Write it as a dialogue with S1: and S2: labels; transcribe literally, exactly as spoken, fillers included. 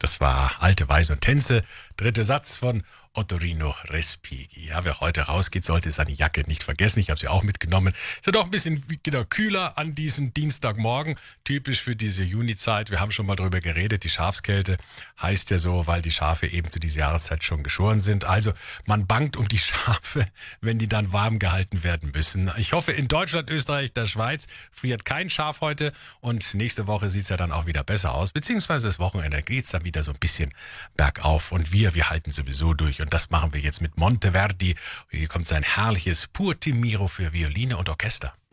S1: Das war Alte Weise und Tänze, dritter Satz von Ottorino Respighi. Ja, wer heute rausgeht, sollte seine Jacke nicht vergessen. Ich habe sie auch mitgenommen. Ist ja doch ein bisschen genau, kühler an diesem Dienstagmorgen. Typisch für diese Junizeit. Wir haben schon mal drüber geredet. Die Schafskälte heißt ja so, weil die Schafe eben zu dieser Jahreszeit schon geschoren sind. Also man bangt um die Schafe, wenn die dann warm gehalten werden müssen. Ich hoffe, in Deutschland, Österreich, der Schweiz friert kein Schaf heute. Und nächste Woche sieht es ja dann auch wieder besser aus. Beziehungsweise das Wochenende geht es dann wieder so ein bisschen bergauf. Und wir, wir halten sowieso durch. Und das machen wir jetzt mit Monteverdi. Hier kommt sein herrliches Pur Timiro für Violine und Orchester.